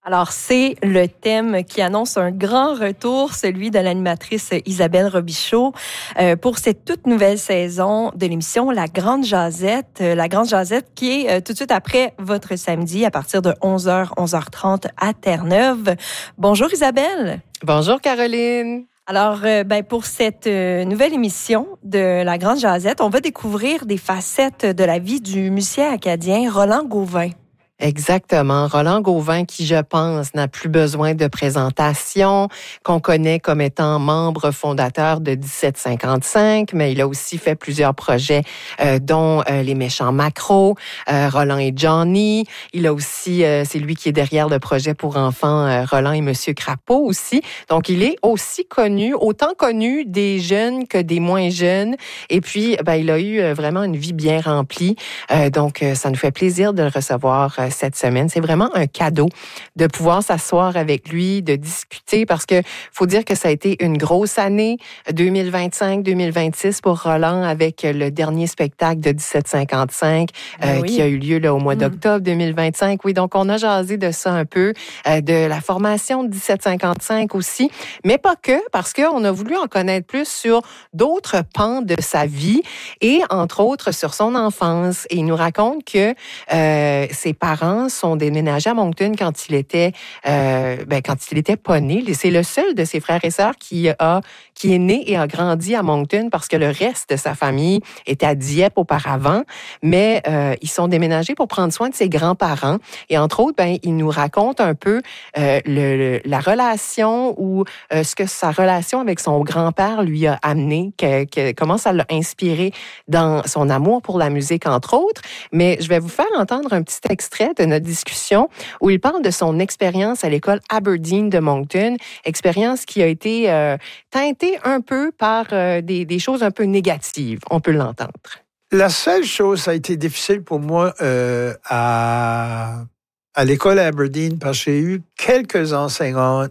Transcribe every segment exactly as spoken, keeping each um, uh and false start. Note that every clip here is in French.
Alors, c'est le thème qui annonce un grand retour, celui de l'animatrice Isabelle Robichaud, euh, pour cette toute nouvelle saison de l'émission La Grande Jazette. Euh, La Grande Jazette qui est euh, tout de suite après votre samedi à partir de onze heures, onze heures trente à Terre-Neuve. Bonjour Isabelle. Bonjour Caroline. Alors, euh, ben pour cette euh, nouvelle émission de La Grande Jazette, on va découvrir des facettes de la vie du musicien acadien Roland Gauvin. Exactement. Roland Gauvin, qui, je pense, n'a plus besoin de présentation, qu'on connaît comme étant membre fondateur de dix-sept cinquante-cinq, mais il a aussi fait plusieurs projets, euh, dont euh, Les Méchants Macros, euh, Roland et Johnny. Il a aussi, euh, c'est lui qui est derrière le projet pour enfants euh, Roland et Monsieur Crapaud aussi. Donc, il est aussi connu, autant connu des jeunes que des moins jeunes. Et puis, ben, il a eu euh, vraiment une vie bien remplie. Euh, donc, euh, ça nous fait plaisir de le recevoir euh, cette semaine. C'est vraiment un cadeau de pouvoir s'asseoir avec lui, de discuter, parce que faut dire que ça a été une grosse année, deux mille vingt-cinq deux mille vingt-six pour Roland, avec le dernier spectacle de dix-sept cinquante-cinq euh, oui. qui a eu lieu là, au mois mmh. d'octobre deux mille vingt-cinq. Oui, donc on a jasé de ça un peu, euh, de la formation de dix-sept cinquante-cinq aussi, mais pas que, parce qu'on a voulu en connaître plus sur d'autres pans de sa vie et entre autres sur son enfance. Et il nous raconte que euh, ses parents sont déménagés à Moncton quand il était euh, ben, quand il était pas né. C'est le seul de ses frères et sœurs qui a qui est né et a grandi à Moncton, parce que le reste de sa famille était à Dieppe auparavant. Mais euh, ils sont déménagés pour prendre soin de ses grands-parents. Et entre autres, ben il nous raconte un peu euh, le, le, la relation ou euh, ce que sa relation avec son grand-père lui a amené, que, que, comment ça l'a inspiré dans son amour pour la musique, entre autres. Mais je vais vous faire entendre un petit extrait de notre discussion où il parle de son expérience à l'école Aberdeen de Moncton, expérience qui a été euh, teintée un peu par euh, des, des choses un peu négatives. On peut l'entendre. La seule chose, ça a été difficile pour moi euh, à, à l'école Aberdeen, parce que j'ai eu quelques enseignantes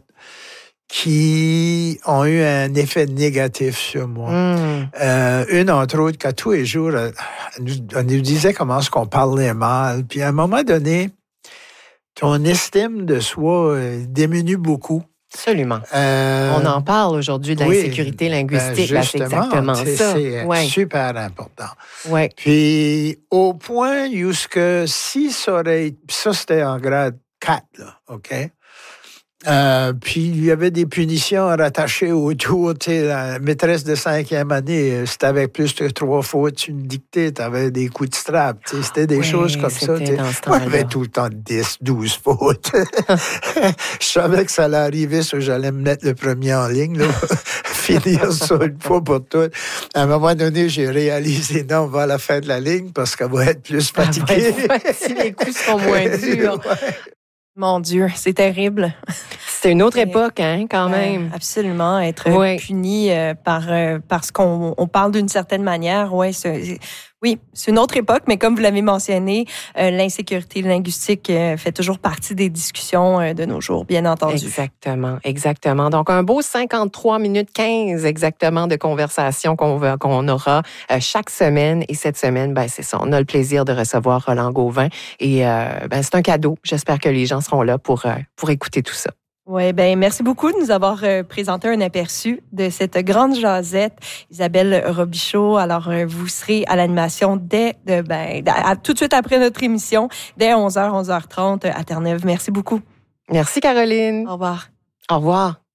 qui ont eu un effet négatif sur moi. Mm. Euh, une, entre autres, qu'à tous les jours, elle, elle, nous, elle nous disait comment est-ce qu'on parlait mal. Puis à un moment donné, ton estime de soi euh, diminue beaucoup. Absolument. Euh, On en parle aujourd'hui de l'insécurité oui, linguistique. Ben c'est exactement c'est, ça. C'est ouais. super important. Ouais. Puis au point où ce que si ça aurait... Ça, c'était en grade quatre, là, OK? Euh, puis il y avait des punitions rattachées autour. Tu sais, la maîtresse de cinquième année, si t'avais plus que trois fautes, une dictée, t'avais des coups de strap. Tu sais, c'était des oui, choses comme ça. Moi, j'avais tout le temps dix, douze fautes. Je savais que ça allait arriver, ça, j'allais me mettre le premier en ligne, là, finir ça une fois pour toutes. À un moment donné, j'ai réalisé, non, on va à la fin de la ligne parce qu'elle va être plus fatiguée. Ah ben, si les coups sont moins durs. Ouais. Mon Dieu, c'est terrible. C'est une autre époque, hein, quand même. Euh, absolument, être ouais. puni euh, par euh, parce qu'on on parle d'une certaine manière, ouais, c'est, oui, c'est une autre époque, mais comme vous l'avez mentionné, euh, l'insécurité linguistique euh, fait toujours partie des discussions euh, de nos jours, bien entendu. Exactement, exactement. Donc un beau cinquante-trois minutes quinze exactement de conversation qu'on va, qu'on aura euh, chaque semaine. Et cette semaine, ben c'est ça, on a le plaisir de recevoir Roland Gauvin et euh, ben c'est un cadeau. J'espère que les gens seront là pour euh, pour écouter tout ça. Oui, ben merci beaucoup de nous avoir euh, présenté un aperçu de cette grande jasette, Isabelle Robichaud. Alors, euh, vous serez à l'animation dès, de, ben, à, tout de suite après notre émission, dès onze heures, onze heures trente à Terre-Neuve. Merci beaucoup. Merci, Caroline. Au revoir. Au revoir.